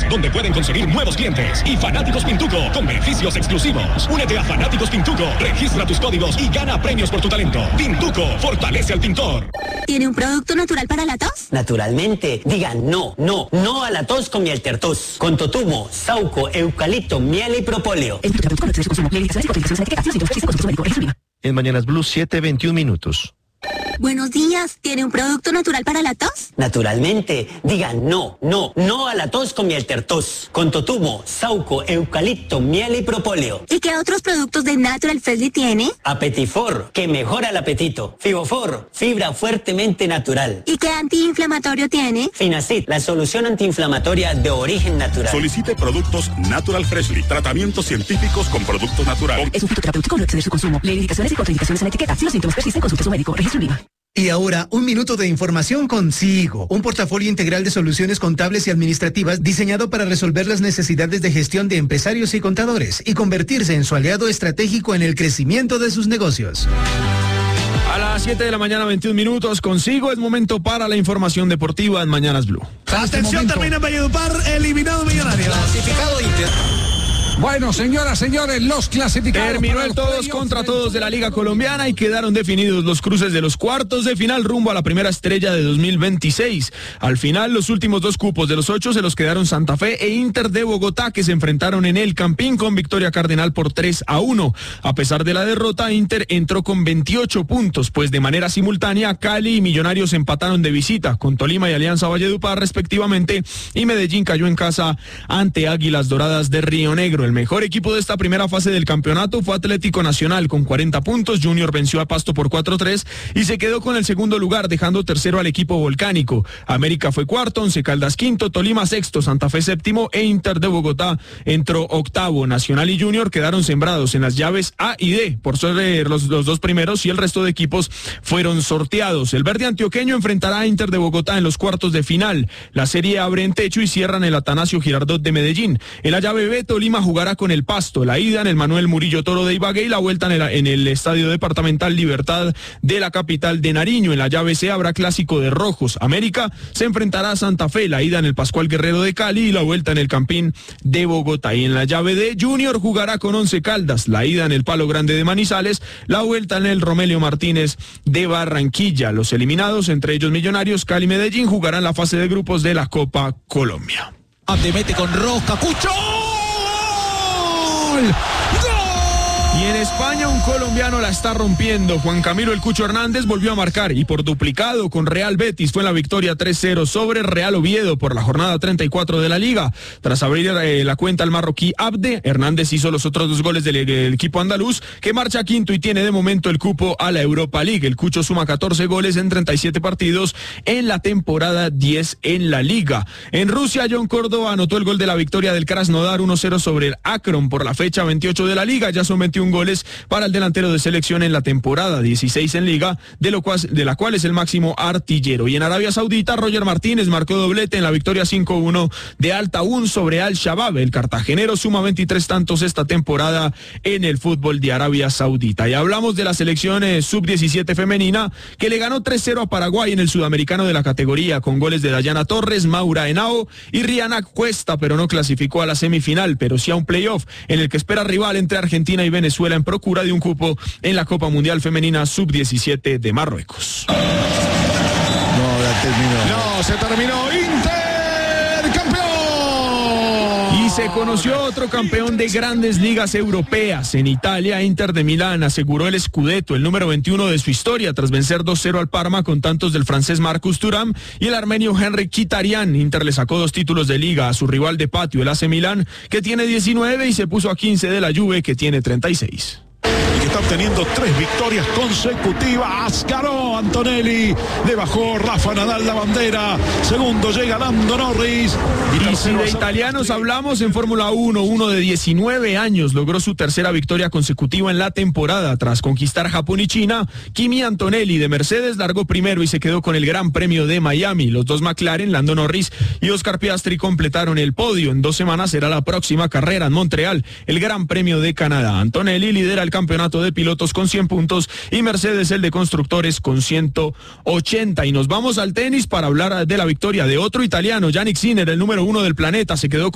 donde pueden conseguir nuevos clientes. Y Fanáticos Pintuco, con beneficios exclusivos. Únete a Fanáticos Pintuco, registra tus códigos y gana premios por tu talento. Pintuco, fortalece al pintor. ¿Tiene un producto natural para la tos? Naturalmente. Diga no a la tos con miel tertos. Con totumo, sauco, eucalipto, miel y propóleo. En Mañanas Blue, 7:21 minutos. Buenos días, ¿tiene un producto natural para la tos? Naturalmente. Diga no a la tos con miel tertos. Con totumo, sauco, eucalipto, miel y propóleo. ¿Y qué otros productos de Natural Freshly tiene? Apetifor, que mejora el apetito. Fibofor, fibra fuertemente natural. ¿Y qué antiinflamatorio tiene? Finacid, la solución antiinflamatoria de origen natural. Solicite productos Natural Freshly, tratamientos científicos con productos naturales. Es un fitoterapéutico, no exceder su consumo. Lee indicaciones y contraindicaciones en la etiqueta. Si los síntomas persisten, consulte a su médico. Registro IVA. Y ahora, un minuto de información con Sigo, un portafolio integral de soluciones contables y administrativas diseñado para resolver las necesidades de gestión de empresarios y contadores y convertirse en su aliado estratégico en el crecimiento de sus negocios. A las 7 de la mañana, 21 minutos, consigo es momento para la información deportiva en Mañanas Blue. Atención, termina Valledupar, eliminado Millonario. Clasificado Inter. Bueno, señoras, señores, los clasificados. Terminó el todos contra todos de la Liga Colombiana y quedaron definidos los cruces de los cuartos de final rumbo a la primera estrella de 2026. Al final, los últimos dos cupos de los 8 se los quedaron Santa Fe e Inter de Bogotá, que se enfrentaron en el Campín con victoria cardenal por 3-1. A pesar de la derrota, Inter entró con 28 puntos, pues de manera simultánea Cali y Millonarios empataron de visita con Tolima y Alianza Valledupar respectivamente, y Medellín cayó en casa ante Águilas Doradas de Río Negro. El mejor equipo de esta primera fase del campeonato fue Atlético Nacional con 40 puntos, Junior venció a Pasto por 4-3 y se quedó con el segundo lugar, dejando tercero al equipo volcánico. América fue cuarto, Once Caldas quinto, Tolima sexto, Santa Fe séptimo e Inter de Bogotá entró octavo. Nacional y Junior quedaron sembrados en las llaves A y D por sobre los dos primeros, y el resto de equipos fueron sorteados. El verde antioqueño enfrentará a Inter de Bogotá en los cuartos de final. La serie abre en techo y cierran el Atanasio Girardot de Medellín. En la llave B, Tolima jugará con el Pasto, la ida en el Manuel Murillo Toro de Ibagué y la vuelta en el Estadio Departamental Libertad de la capital de Nariño. En la llave C habrá clásico de rojos. América se enfrentará a Santa Fe, la ida en el Pascual Guerrero de Cali y la vuelta en el Campín de Bogotá. Y en la llave D, Junior jugará con Once Caldas, la ida en el Palo Grande de Manizales, la vuelta en el Romelio Martínez de Barranquilla. Los eliminados, entre ellos Millonarios, Cali y Medellín, jugarán la fase de grupos de la Copa Colombia. Te mete con Rosca, ¡Cucho! ¡Gol! Y en España un colombiano la está rompiendo. Juan Camilo El Cucho Hernández volvió a marcar y por duplicado con Real Betis fue en la victoria 3-0 sobre Real Oviedo por la jornada 34 de la Liga. Tras abrir la cuenta al marroquí Abde, Hernández hizo los otros dos goles del equipo andaluz, que marcha quinto y tiene de momento el cupo a la Europa League. El Cucho suma 14 goles en 37 partidos en la temporada, 10 en la Liga. En Rusia, John Córdoba anotó el gol de la victoria del Krasnodar 1-0 sobre el Akron por la fecha 28 de la Liga. Ya son 21 goles para el delantero de selección en la temporada, 16 en Liga, de la cual es el máximo artillero. Y en Arabia Saudita, Roger Martínez marcó doblete en la victoria 5-1 de Al Taun sobre Al Shabab. El cartagenero suma 23 tantos esta temporada en el fútbol de Arabia Saudita. Y hablamos de la selección sub-17 femenina, que le ganó 3-0 a Paraguay en el sudamericano de la categoría, con goles de Dayana Torres, Maura Henao y Rihanna Cuesta, pero no clasificó a la semifinal, pero sí a un playoff en el que espera rival entre Argentina y Venezuela en procura de un cupo en la Copa Mundial Femenina Sub-17 de Marruecos. No, se terminó. Inter, campeón. Y se conoció otro campeón de grandes ligas europeas. En Italia, Inter de Milán aseguró el Scudetto, el número 21 de su historia, tras vencer 2-0 al Parma con tantos del francés Marcus Thuram y el armenio Henrik Mkhitaryan. Inter le sacó 2 títulos de liga a su rival de patio, el AC Milán, que tiene 19, y se puso a 15 de la Juve, que tiene 36. Y que está obteniendo 3 victorias consecutivas. Ganó Antonelli, le bajó Rafa Nadal la bandera. Segundo llega Lando Norris. Y si de italianos hablamos, en Fórmula 1, uno de 19 años logró su tercera victoria consecutiva en la temporada. Tras conquistar Japón y China, Kimi Antonelli de Mercedes largó primero y se quedó con el Gran Premio de Miami. Los dos McLaren, Lando Norris y Oscar Piastri, completaron el podio. En 2 semanas será la próxima carrera en Montreal, el Gran Premio de Canadá. Antonelli lidera el campeonato de pilotos con 100 puntos y Mercedes el de constructores con 180. Y nos vamos al tenis para hablar de la victoria de otro italiano, Jannik Sinner, el número 1 del planeta. Se quedó